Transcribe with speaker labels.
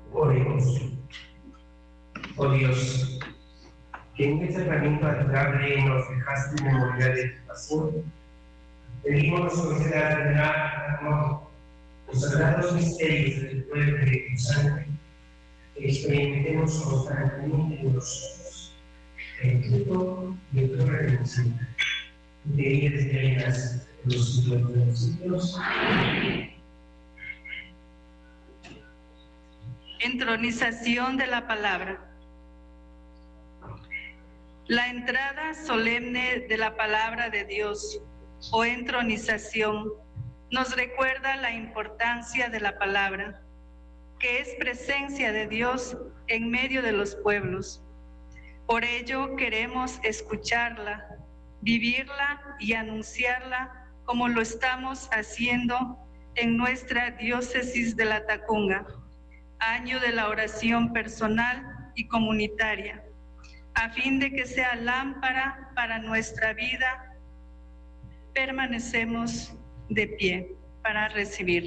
Speaker 1: Oremos. Oh Dios, que en este camino admirable nos dejaste memoria de tu pasión, pedimos nos conceda verdad, amor, los sagrados misterios del cuerpo y de tu sangre, que experimentemos constantemente en nosotros el fruto de tu redención. De ellas reinas de los siglos de los siglos.
Speaker 2: Entronización de la palabra. La entrada solemne de la palabra de Dios, o entronización, nos recuerda la importancia de la palabra, que es presencia de Dios en medio de los pueblos. Por ello queremos escucharla, vivirla y anunciarla como lo estamos haciendo en nuestra diócesis de La Tacunga, año de la oración personal y comunitaria, a fin de que sea lámpara para nuestra vida. Permanecemos de pie para recibir.